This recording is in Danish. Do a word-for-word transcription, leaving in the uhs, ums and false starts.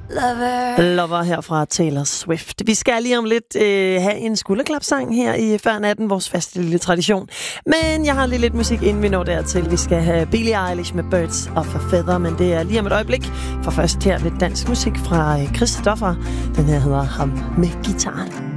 Lover. Lover her fra Taylor Swift. Vi skal lige om lidt øh, have en skulderklapsang her i Før natten, vores faste lille tradition. Men jeg har lige lidt musik, inden vi når dertil. Vi skal have Billie Eilish med Birds of a Feather, men det er lige om et øjeblik. For først her lidt dansk musik fra Christoffer. Den her hedder Ham med gitaren.